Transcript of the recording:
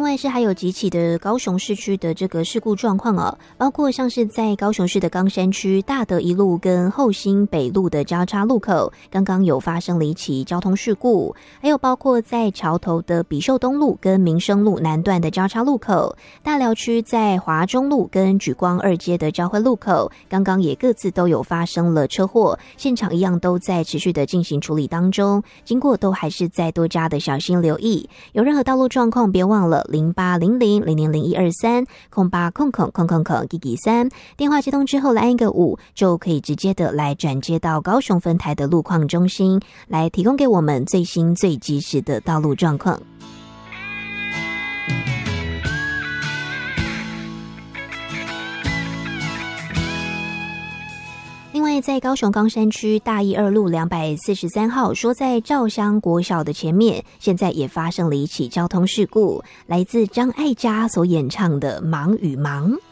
外是还有几起的高雄市区的这个事故状况哦，包括像是在高雄市的冈山区大德一路跟后新北路的交叉路口，刚刚有发生了一起交通事故，还有包括在桥头的比秀东路跟民生路南段的交叉路口，大寮区在华中路跟莒光二街的交汇路口，刚刚也各自都有发生了车祸，现场一样都在持续的进行处理当中，经过都还是再多加的小心留意，有任何道路状况别忘了080000012308000003，电话接通之后来按一个5，就可以直接的来转接到高雄分台的路况中心，来提供给我们最新最及时的道路状况。另外，在高雄冈山区大义二路243号，说在兆乡国小的前面，现在也发生了一起交通事故，来自张艾嘉所演唱的《忙与忙》。